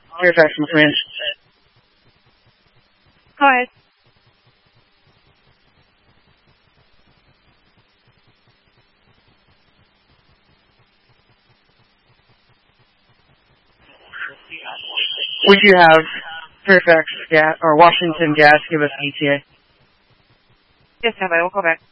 Fairfax, my friend. Go ahead. Would you have Fairfax Gas or Washington Gas give us ETA? Yes, I will call back.